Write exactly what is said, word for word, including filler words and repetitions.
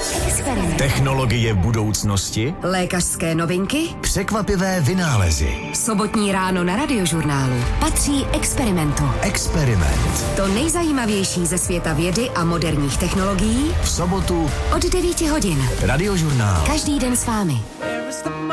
Experiment. Technologie budoucnosti? Lékařské novinky? Překvapivé vynálezy. Sobotní ráno na Radiožurnálu patří Experimentu. Experiment. To nejzajímavější ze světa vědy a moderních technologií V sobotu od devíti hodin. Radiožurnál. Každý den s vámi.